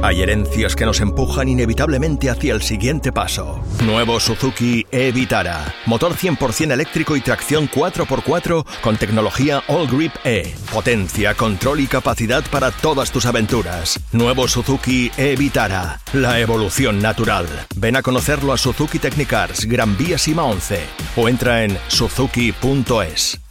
Hay herencias que nos empujan inevitablemente hacia el siguiente paso. Nuevo Suzuki e-Vitara. Motor 100% eléctrico y tracción 4x4 con tecnología All Grip E. Potencia, control y capacidad para todas tus aventuras. Nuevo Suzuki e-Vitara. La evolución natural. Ven a conocerlo a Suzuki Technicars, Gran Vía Sima 11. O entra en suzuki.es.